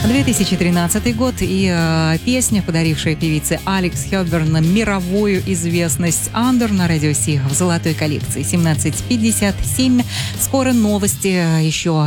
2013 год и песня, подарившая певице Алекс Хепберн мировую известность, «Under» на радио Си в золотой коллекции. 17:57. Скоро новости. Еще